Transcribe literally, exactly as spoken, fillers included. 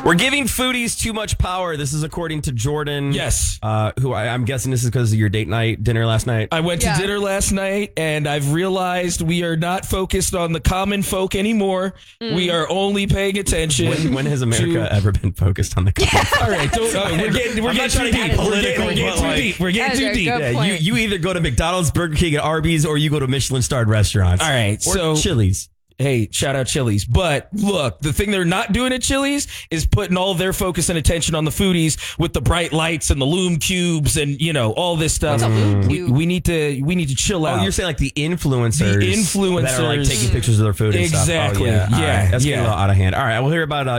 We're giving foodies too much power. This is according to Jordan. Yes. Uh, who I, I'm guessing this is because of your date night dinner last night. I went Yeah. to dinner last night, and I've realized we are not focused on the common folk anymore. Mm. We are only paying attention. When, when has America to- ever been focused on the common? All right, don't, uh, we're getting, we're I'm not getting too trying to deep. get We're getting, political, we're getting but, too like- deep. We're getting That's too a deep. good Yeah, you, point. you either go to McDonald's, Burger King, and Arby's, or you go to Michelin-starred restaurants. All right, or so Chili's. Hey, shout out Chili's. But look, the thing they're not doing at Chili's is putting all their focus and attention on the foodies with the bright lights and the loom cubes and, you know, all this stuff. What's a loom We, cube? we need to we need to chill out. Oh, you're saying like the influencers, The influencers. that are like taking pictures of their food and stuff. Exactly. Oh, yeah, All Yeah, right. That's getting yeah. a little out of hand. All right, we'll hear about uh,